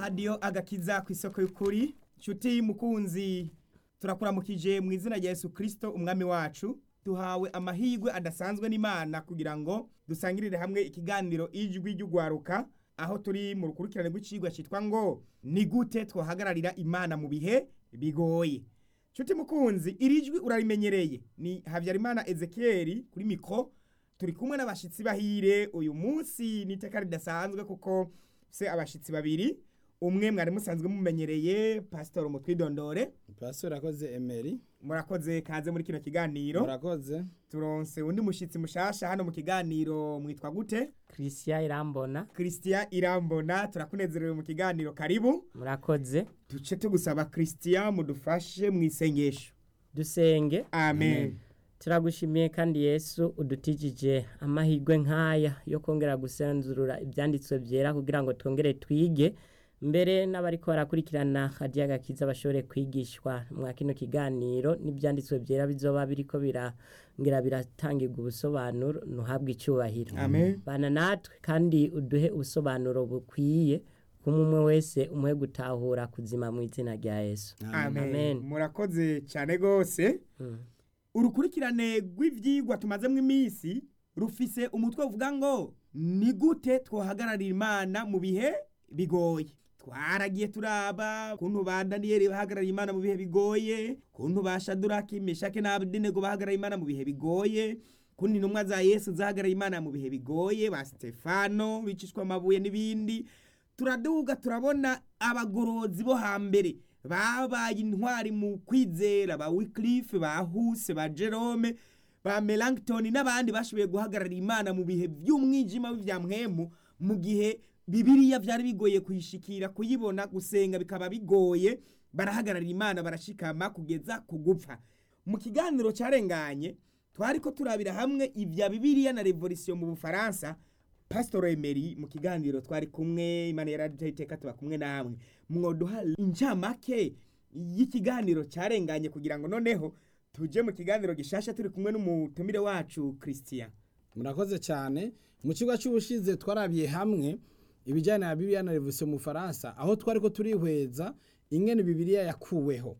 hadiyo agakiza ku isoko y'ukuri nshuti mukunzi turakuramukije mu izina rya Yesu Kristo umwami wacu duhawe amahirwe adasanzwe n'Imana kugira ngo dusangirire hamwe ikiganiro ijwi ry'ugwaruka aho turi mu rukurikirane rw'icigwa citwa ngo ni gute twohagararira Imana mu bihe bigoye. Nshuti mukunzi iri jwi urarimenyereye ni Havyarimana Ezekiel kuri mikro turi kumwe n'abashitsi bahire uyu munsi niteka ridasanzwe kuko se abashitsi babiri umwe mwari musanzwe mumenyereye Pastor Mutwidondore. Pastor akoze Emery. Murakoze kaze muri kino kiganiro. Murakoze. Turonse undi mushitsi mushasha hano mu kiganiro mwitwa gute? Christian Irambona. Christian Irambona turakunezerewe mu kiganiro karibu. Murakoze. Tuce tugusaba Christian mudufashe mu isengesho. Dusenge. Amen. Turagushimiye kandi Yesu udutijije amahirwe nkaya yo kongera gusenzurura ibyanditswe byera kugira ngo twongere twige mbere n'abariko barakurikirana hadiya gakiza bashobore kwigishwa mu kino kiganiro n'ibyanditswe byera bizoba biriko birangira biratangirwa ubusobanuro nuhabwa icyubahiro. Amen. Bana natwe kandi uduhe ubusobanuro bukwiye kumwe wese umuhe gutahura kuzima mu izina rya Yesu. Amen. Murakoze cyane gose. Urukurikirane rw'ivyigwa tumazemwe imisi rufise umutwe uvuga ngo ni gute twohagararira Imana mu bihe bigoye. Twaragiye turaba kuntu Daniyeli bahagararira Imana mu bihe bigoye, kuntu Shaduraki, Meshaki na Abedenego bahagararira Imana mu bihe bigoye, kuntu intumwa za Yesu zahagararira Imana mu bihe bigoye, ba Stefano bicishwa amabuye n'ibindi. Turaduga turabona abagorozi bo hambere babaye intwari mu kwizera, ba Wycliffe, ba Huse, ba Jerome, ba Melanchthon n'abandi bashoboye guhagararira Imana mu bihe by'umwijima w'ivyamwemu mu gihe Bibiliya vyari bigoye kuyishikira kuyibona gusenga bikaba bigoye barahagararira Imana barashikama kugeza kugupfa. Mu kiganiro carenganye twariko turabira hamwe ivya Bibiliya na Revolution mu Bufaransa. Pastor Emery mu kiganiro twari kumwe Imana yaraduteka tuba kumwe namwe mwoduha incamake y'ikiganiro carenganye kugira ngo noneho tuje mu kiganiro gishasha turi kumwe n'umutumire wacu Christian. Murakoze cyane. Mu kigo cy'ubushize twarabiye hamwe ibijyana na Bibiliya na Revolution mu Faransa aho twariko turihweza ingene Bibiliya yakuweho.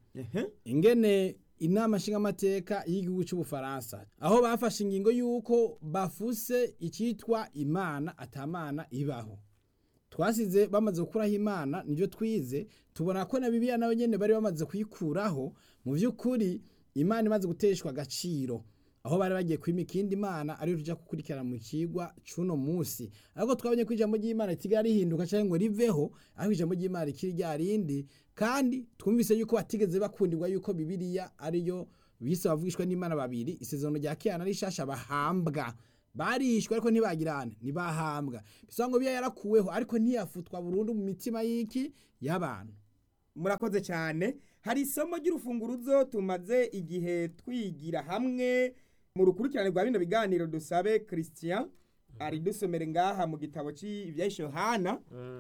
Ingene inama nshingamateka y'igihugu cy'Ubufaransa aho bafashe ingingo yuko bafuse icyitwa Imana atamana ibaho. Twasize bamaze gukuraho Imana nivyo twize tubona ko na Bibiliya nayo nyene bari bamaze kuyikuraho mu vy'ukuri Imana imaze guteshwa agaciro aho bari bagiye kwimika indi Imana ari tuja kukurikirana mu kigwa cuno munsi. Ariko twabonye kwijambo ry'Imana itigara rihinduka cyangwa ngo riveho aho ijambo ry'Imana ikiri ryarindi kandi twumvise yuko batigeze bakundirwa yuko Bibiliya ariyo bise bavugishwa n'Imana babiri isezerano rya kera na rishasha bahambwa barishwe ariko ntibagirane ntibahambwa bisango biya yarakuweho ariko ntiyafutwa burundu mu mitima y'iki y'abantu. Murakoze cyane. Hari isomo ry'urufunguruzo tumaze igihe twigira hamwe mu rukurikirane rwa bino biganiro dusabe Christian ari dusomere ngaha mu gitabo cy'ivya Yohana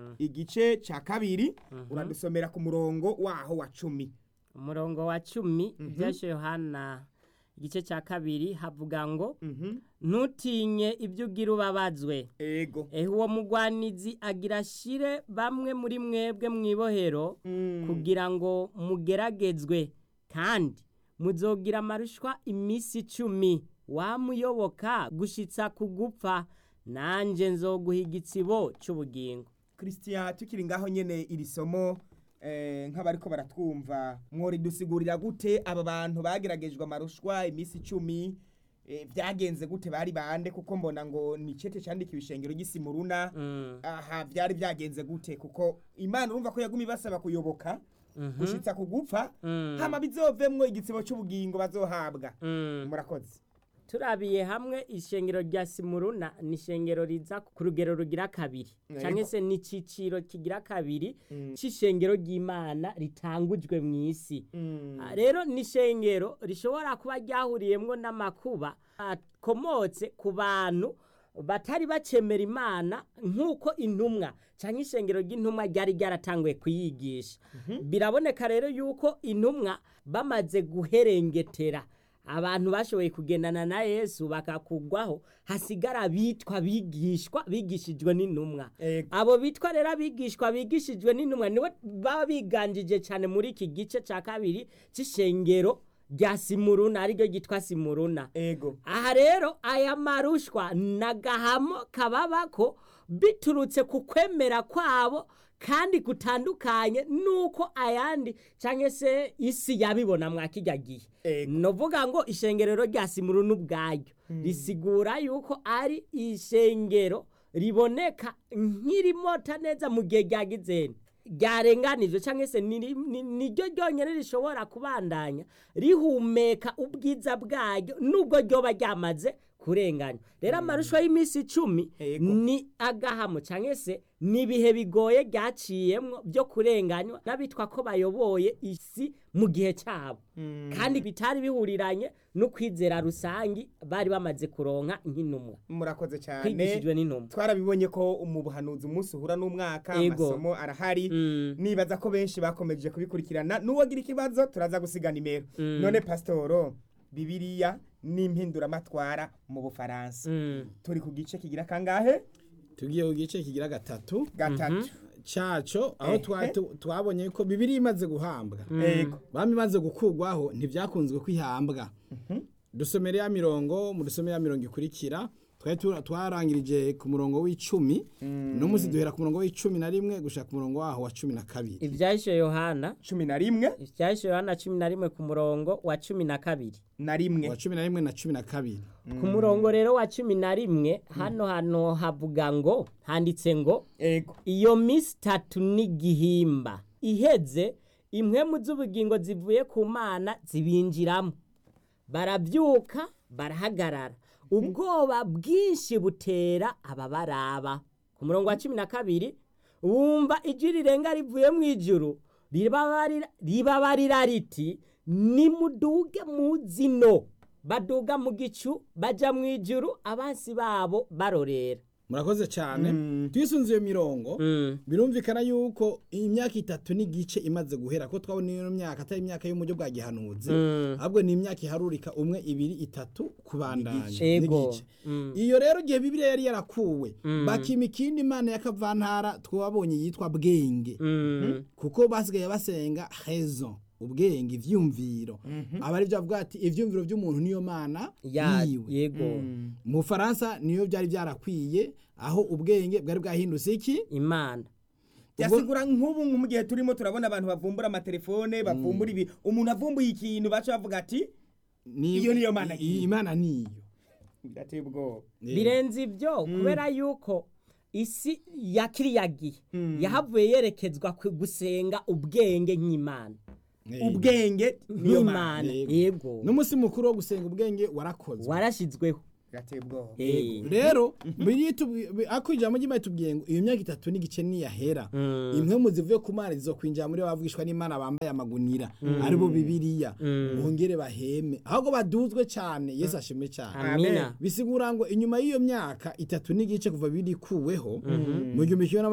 igice ca kabiri uradusomera ku murongo waho wa 10. Umurongo wa 10 ivya Yohana igice ca kabiri havuga ngo ntutinye ibyo ugira ubabazwe. Ego. Uwo mugwanizi agira shire bamwe muri mwebwe mwibohero kugira ngo mugeragezwe kandi muzogira amarushwa imisi 10 wamuyoboka gushitsa kugupfa nanje nzoguha igitsibo cy'ubugingo. Christian tukiri ngaho nyene iri somo nk'abariko baratwumva mwori dusigurira gute aba bantu bageragejwe amarushwa imisi 10 vyagenze gute bari bande kuko mbona ngo ni cete candikiwe ishengero ry'Isimuruna. Aha vyari vyagenze gute kuko Imana urumva ko yagumi basaba kuyoboka gushitsa kugupfa hama bizovemwo igitsibo cy'ubugingo bazohabwa. Murakoze. Turabiye hamwe ishengero rya Simuruna ni ishengero riza ku rugero rugira kabiri canke se ni ciciro kigira kabiri c'ishengero ry'Imana ritangujwe mu isi. Rero ni ishengero rishobora kuba ryahuriyemwo n'amakuba akomotse ku bantu batari bacemera Imana nkuko intumwa canke ishengero ry'intumwa ryari ryaratanguye kuyigisha. Biraboneka rero yuko intumwa bamaze guherengetera abantu bashoboye kugendana na Yesu bakakugwaho hasigara bitwa bigishijwe n'intumwa. Abo bitwa rero abigishwa bigishijwe n'intumwa niwe baba biganjije cyane muri iki gice cya kabiri c'ishengero rya Simuruna, ariryo gitwa Simuruna. Aha rero aya marushwa nagahamo kababako biturutse ku kwemera kwabo kandi gutandukanye nuko ayandi canke se isi yabibona mwakijya gihe. Novuga ngo ishengerero rya Simuruna ubwaryo risigura yuko ari ishengero riboneka nk'irimota neza mu gihe ryagizene ryarenganijwe canke se niryo ryonyene rishobora kubandanya rihumeka ubwiza bwaryo nubwo ryoba ryamaze kurenganya. Rero amarusho y'imisi 10 ni agahamo canke se nibihe bigoye ryaciyemwo byo kurenganywa n'abitwa ko bayoboye isi mu gihe cyabo, kandi bitari bihuriranye no kwizera rusangi bari bamaze kuronka nk'intumwa. Murakoze cyane, kwigishijwe n'intumwa. Twarabibonye ko umubuhanuzi umunsi uhura n'umwaka, amasomo arahari. Nibaza ko benshi bakomeje kubikurikirana. Nuwogira ikibazo turaza gusiga nimero. None Pastoro, Bibiliya n'impindura matwara mu Bufaransa, turi ku gice kigira kangahe? Tugiye ku gice kigira gatatu caco, aho twabonye ko Bibiliya imaze guhambwa, bami imaze gukugwaho ntivyakunzwe kwihambwa. Dusomere ya mirongo, mu dusomere ya mirongo ikurikira, twarangirije ku murongo w'10, no musi duhera ku murongo w'11 gushaka ku murongo waho wa 12. Ivyahise Yohana 11, ivyahise Yohana 11 ku murongo wa 12 wa 11 na 12. Ku murongo rero wa 11 hano havuga ngo, handitse ngo iyo misi 3 n'igihimba iheze, impwemu z'ubugingo zivuye ku Mana zibinjiramo, barabyuka barahagarara, ubwoba bwinshi butera ababaraba. Ku murongo wa 12 wumva ijwi rirenga rivuye mu ijuru ribabarira riti, nimuduge mu zino. Baduga mu gicu baja mu ijuru, abansi babo barorera. Murakoze cyane. Twisunze iyo mirongo birumvikana yuko imyaka 3 n'igice imaze guhera, ko twabona iyo myaka atari imyaka yo mujyo bwa gihanuzi, ahubwo ni imyaka iharurika 1 2 3 kubandanya n'igice. Iyo rero gihe Bibiliya yari yarakuwe, bakima ikindi Imana yakavantara twabonye yitwa bwenge, kuko basigaye basenga raison, ubwenge, ivyumviro. Abari byo avuga ati ivyumviro by'umuntu niyo Mana yiwe. Yego. Mu Faransa niyo byari byarakwiye, aho ubwenge bwari bwahindutse iki? Imana. Yasigura nk'ubu mu gihe turimo turabona abantu bavumbura amatelefone, bavumbura ibi, umuntu avumbuye ikintu baca bavuga ati iyo niyo Mana yiwe. Imana niyo. Birateye ubwoba. Birenze ibyo kubera yuko isi ya kiriyagiye yahavuye yerekezwa gusenga ubwenge nk'Imana. Ubwenge niyo Mana. Yego. N'umusi mukuru wo gusenga ubwenge warakozwe, warashizweho. Rero akwijya mu gima tubwiye ngo iyo myaka 3 n'igice ni yahera, impwemu zivuye ku Mana zizokwinjira muri bavugishwa n'Imana bambaye amagunira, ari bo Bibiliya, bongere baheme, ahubwo baduzwe cyane. Yesu ashimwe cyane. Amina. Bisigura ngo inyuma y'iyo myaka 3 n'igice kuva Bibiliya kuweho mu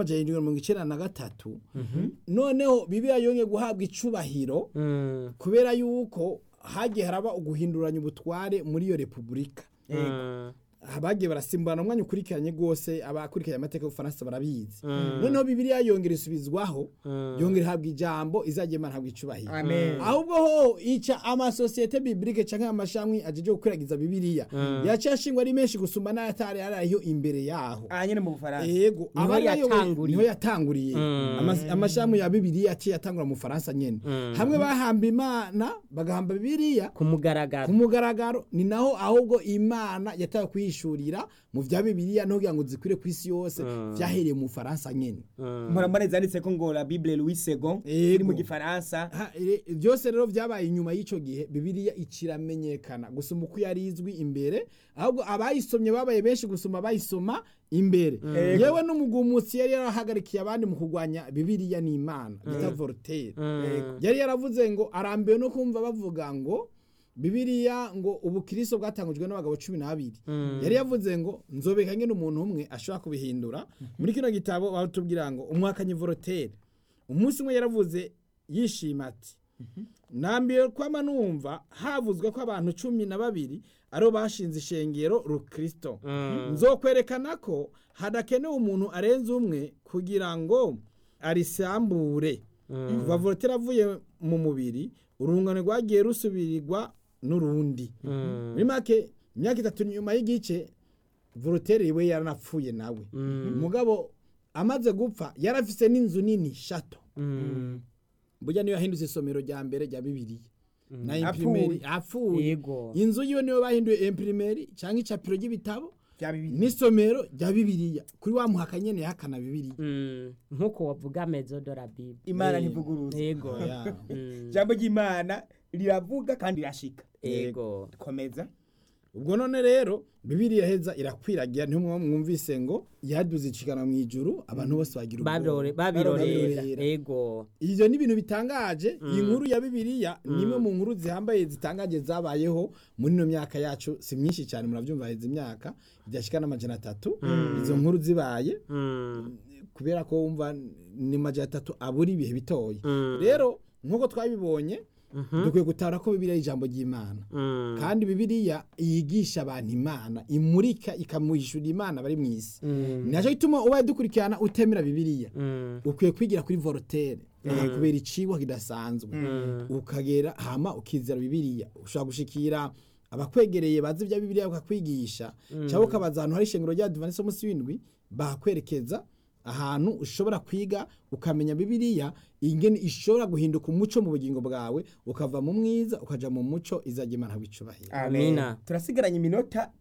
1993, noneho Bibiliya yongeye guhabwa icubahiro kubera yuko hagiye haraba uguhinduranya ubutware muri iyo repubulika. Abagiye barasimburana umwanya ukurikiranye gose, abakurikiranye amateka y'Ufaransa barabizi. Noneho Bibiliya yongera isubizwaho, yongera habwa ijambo izagiye Imana habwa icubahiro. Ahubwo ho ica amasosiyete biblique canke amashamwi ajeje gukwiragiza Bibiliya yacashingwa ari menshi gusumba n'ayatari ariyo imbere yaho. Nyene mu Bufaransa. Yego, niho yatanguriye. Amashamwi ya Bibiliya ati yatangura mu Faransa nyene. Hamwe bahamba Imana bagahamba Bibiliya ku mugaragaro, ni naho ahubwo Imana yataye kwishurira mu vya Bibiliya no kugira ngo zikwire kwisi yose, vyahereye mu Faransa nyene. Murambane zanditse ko ngo la Bible Louis II iri mu Gifaransa. Byose rero vyabaye inyuma y'ico gihe Bibiliya ikiramenyekana gusoma uko yarizwi imbere, ahubwo abayisomye babaye benshi gusoma abayisoma imbere. Yewe n'umugumutsi yari yarahagarikiye abandi mu kugwanya Bibiliya n'Imana, bita Voltaire. Yari yaravuze ngo arambiwe no kumva bavuga ngo Bibiliya ngo ubukristo bwatangujwe n'abagabo 12. Yari yavuze ngo nzobeka ngene umuntu umwe ashobora kubihindura. Muri kino gitabo batubwira ngo umwakanyi Voltaire umunsi umwe yaravuze yishima ati nambiye kwama numva havuzwe ko abantu 12 aribo bashinze ishengero rukristo nzokwerekana ko hadakenewe umuntu arenze umwe kugira ngo arisambure kuva Voltaire avuye mu mubiri urungano rwagiye rusubirirwa n'urundi muri make imyaka 3 nyuma y'igice Voltaire we yaranapfuye nawe mugabo amaze gupfa yarafise n'inzu nini shato burya niyo yahindutse isomero rya mbere rya Bibiliya na imprimeri apfuye inzu yiwe niyo bahinduye imprimeri cyangwa icapiro ry'ibitabo n'isomero rya Bibiliya kuri wa muhaka nyene yakana Bibiliya nkuko wavuga mezo de la Bible Imana ntivuguruza yego jambo ry'Imana riravuga kandi irashika yego komeza ubwo none rero Bibiliya heza irakwiragira ntimwe mwumvise ngo yaduze icikana mu ijuru abantu bose bagira babirorera yego ivyo ni ibintu bitangaje iyi nkuru ya Bibiliya nimwe mu nkuru zihambaye zitangaje zabayeho muri no myaka yacu si myinshi cyane muravyumva heza imyaka byashikana amajana 3 izo nkuru zibaye kubera ko wumva ni amajana 3 aburi ibihe bitoye rero nkuko twabibonye dukwiye gutara ko Bibiliya ijambo ry'Imana kandi Bibiliya yigisha abantu Imana imurika ikamuhishura Imana bari mu isi naco gituma ubaye dukurikirana utemera Bibiliya ukwiye kwigira kuri Voltaire kubera iciwa kidasanzwe ukagera hama ukizera Bibiliya ushaka gushikira abakwegereye bazi bya Bibiliya ukakwigisha cyangwa ukabaza ahantu hari ishengero rya Adventiste munsi w'indwi bakwerekeza ahantu ushobora kwiga ukamenya Bibiliya ingene ishobora guhinduka umuco mu bugingo bwawe ukava mu mwiza ukaja mu muco izajya Imana bicubahira amina turasigaranye iminota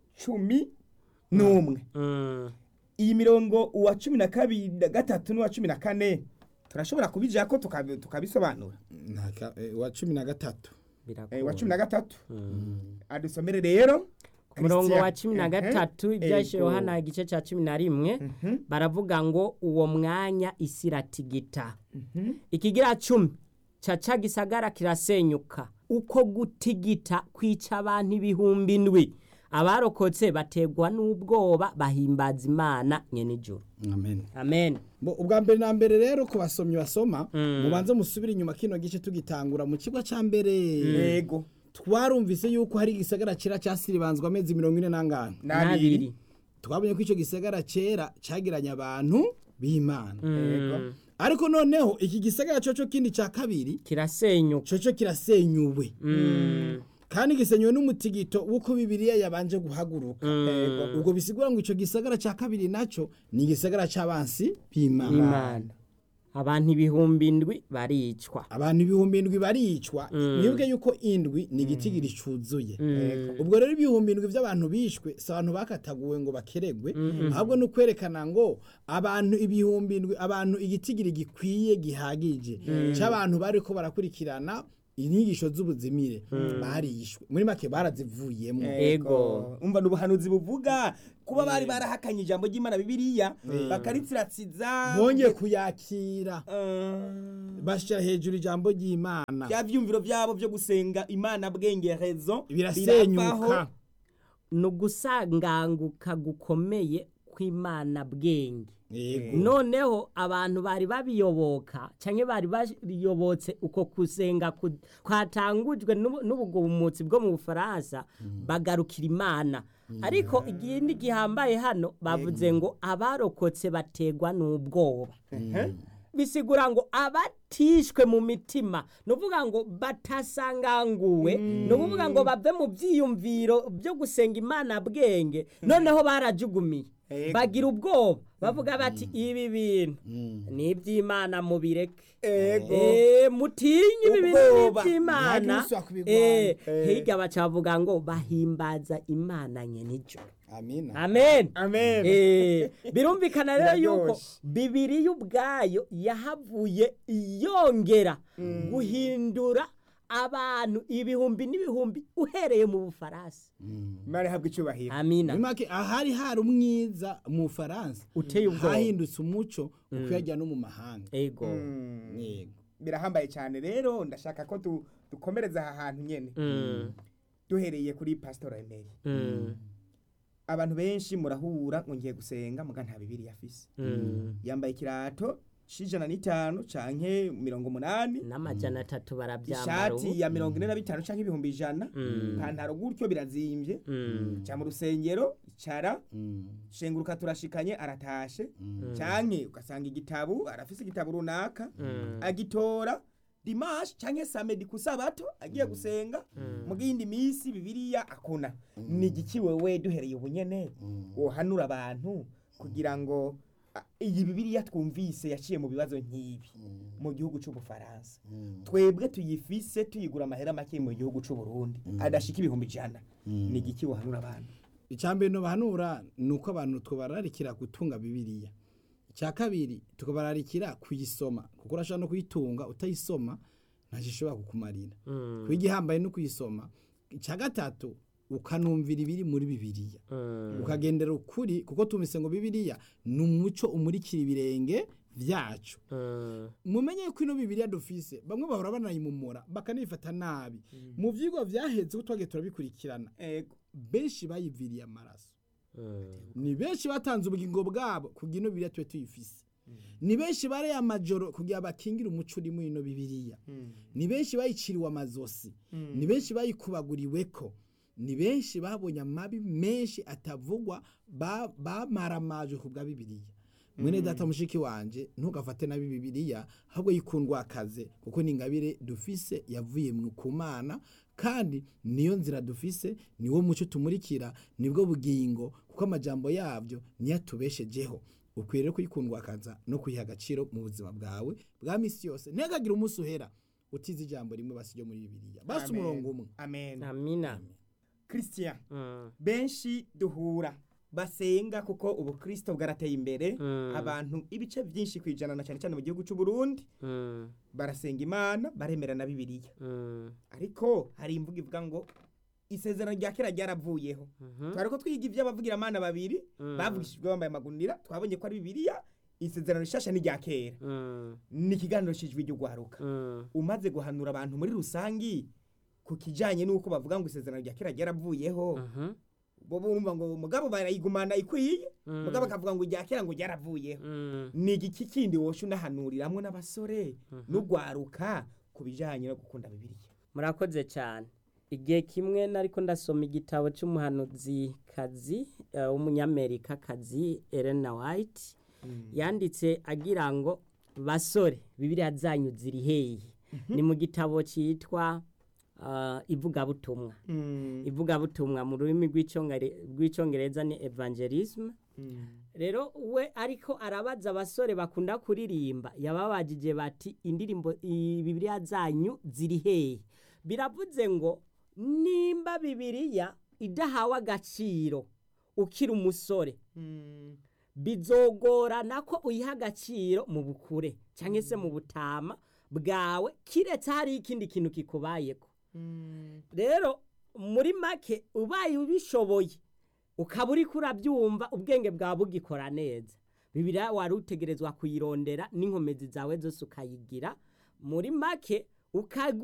11 iyi mirongo uwa 12 gatatu n'uwa 14 turashobora kubija ko tukabisobanura wa 13 wa 13 adusomere rero umurongo wa 13 ibyashe Yohana igice ca 11 baravuga ngo uwo mwanya isiratigita ikigira 10 caca gisagara kirasenyuka uko gutigita kwica abantu ibihumbi ndwi abarokotse bategwa n'ubwoba bahimbaza Imana nyene ijuru amen amen ubwa mbere na mbere rero ko basomye basoma mubanze musubira inyuma kino gice tugitangura mu kigo ca mbere yego twarumvise yuko hari igisagara cera cyasiribanzwa amezi 40 nangana nabiri twabonye ko ico gisagara cera cagiranye abantu b'Imana ariko noneho iki gisagara coco kindi ca kabiri kirasenyuka coco kirasenyuwe kandi gisenywe n'umutigito wuko Bibiliya yabanje guhaguruka ubwo bisigura ngo ico gisagara ca kabiri naco ni igisagara c'abansi b'Imana abantu ibihumbi ndwi baricwa nibuke yuko indwi ni igitigiri cuzuye ubwo rero ibihumbi ndwi by'abantu bishwe si abantu bakataguwe ngo bakeregwe ahubwo no kwerekana ngo abantu ibihumbi ndwi abantu igitigiri gikwiye gihagije cy'abantu bariko barakurikirana inyigisho z'ubuzimire barishwe muri make barazivuyemo ego umva n'ubuhanuzi buvuga kuba bari barahakanye ijambo ry'Imana Bibiliya bakaritsiratsiza bongeye kuyakira bashira hejuru ijambo ry'Imana bya byumviro byabo byo gusenga Imana bwengerezo birasenyuka no gusanganguka gukomeye kw'Imana bwenge noneho abantu bari babiyoboka canke bari bariyobotse uko kusenga kwatangujwe n'ubugumutsi bwo mu Bufaransa bagarukira Imana ariko igindi gihambaye hano bavuze ngo abarokotse bategwa n'ubwoba bisigura ngo abatishwe mu mitima nuvuga ngo batasanganguwe nuvuga ngo bave mu byiyumviro byo gusenga Imana bwenge noneho barajugumiye bagira ubwoba bavuga bati ibi bintu ni iby'Imana mubireke mutinye ibi bintu by'Imana hirya bacavuga ngo bahimbaza Imana nyene ijuru amen birumvikana rero yuko Bibiliya ubwayo yahavuye yongera guhindura abantu ibihumbi n'ibihumbi uhereye mu Bufaransa mari habwe icubahiro amina nimake ahari hari umwiza mu Bufaransa uteye ubwoba hahindutse umuco ukuyajya no mu mahanga ego birahambaye cyane rero ndashaka ko dukomereza aha hantu nyene duhereye kuri Pastor Emery abantu benshi murahura ngo ngiye gusenga muga nta Bibiliya afise yambaye ikirato c'ijana n'itanu canke 80 n'amajana 3 barabyambara ishati ya 45 canke ibihumbi 100 ipantaro gutyo birazimvye ca mu rusengero icara shenguruka turashikanye aratashe canke ugasanga igitabu arafise igitabu runaka agitora dimanche canke samedi kusabato agiye gusenga mu gindi misi bibiliya akona ni igiki wewe duhereye ubunyene wohanura abantu kugira ngo iyi bibiliya twumvise yaciye mu bibazo nk'ibi mu gihugu c'Ubufaransa twebwe tuyifise tuyigura amahera make mu gihugu c'u Burundi adashika ibihumbi 100 ni igiki wohanura abantu icambere no bahanura nuko abantu twobararikira gutunga bibiliya icya kabiri tukabararikira kuyisoma kuko urashaka no kuyitunga utayisoma ntashobora kukumarira kwigihambaye no kuyisoma icya gatatu ukanumvira ibiri muri bibiliya ukagendera ukuri kuko tumise ngo bibiliya ni umuco umurikira ibirenge vyacu mumenye ko ino bibiliya dufise bamwe bahora banayimumura bakanifata nabi mu vyigwa vyaheze ko twagiye turabikurikirana benshi bayiviriye amaraso ni benshi batanze ubugingo bwabo kugira ino bibiliya twe tuyifise ni benshi bare amajoro kugira bakingira umuco uri mu ino bibiliya ni benshi bayiciriwe amazosi ni benshi bayikubaguriweko ni benshi babonye amabi menshi atavugwa bamaramaje ku bwa bibiliya mwene data mushiki wanje ntugafate na bibiliya ahubwo yikundwa akaze kuko ni ingabire dufise yavuye mu kumana kandi niyo nzira dufise niwo muco tumurikira nibwo bugingo kuko amajambo yavyo niyo atubeshejeho ukwiriye kuyikundwa akaza no kuyiha agaciro mu buzima bwawe bwa misi yose ntihagagire umunsi uhera utize ijambo rimwe basiryo muri bibiliya basi umurongo umwe amen amina Christian benshi duhura basenga kuko ubu Kristo bwarateye imbere abantu ibice byinshi kwijana na cyane cyane mu gihugu cy'u Burundi barasenga Imana baremera na bibiliya ariko hari imvugo ivuga ngo isezerano rya kera ryaravuyeho twariko twiga ivyo abavugira Imana babiri bavugishijwe bambaye magunira twabonye ko ari bibiliya isezerano rishasha ni rya kera ni ikiganiro cijwi ry'ugwaruka umaze guhanura abantu muri rusangi ku kijanye nuko bavuga ngo isezerano rya kera ryaravuyeho bo bumva ngo mugabo barayigumana ikwiye mugabo akavuga ngo rya kera ngo ryaravuyeho ni igiki kindi wosho nahanuriramwe n'abasore n'ugwaruka ku bijanye no gukunda bibiliya murakoze cyane igihe kimwe nariko ndasoma igitabo cy'umuhanuzi kazi w'umunyamerika kazi Ellen White yanditse agira ngo basore bibiliya zanyu ziri hehe ni mu gitabo cyitwa ivugabutumwa ivugabutumwa mu rurimi rw'icyongereza ni evangelism rero we ariko arabaza abasore bakunda kuririmba yababajije bati indirimbo bibiliya zanyu ziri hehe biravuze ngo nimba bibiliya idahawe agaciro ukiri umusore bizogorana ko uyiha agaciro mu bukure cyangwa se mu butama bwawe kiretse hari ikindi kintu kikubayeko rero muri make ubaye ubishoboye ukaba uri kurabyumva ubwenge bwawe bugikora neza bibiliya wari utegerezwa kuyirondera n'inkomezi zawe zose ukayigira muri make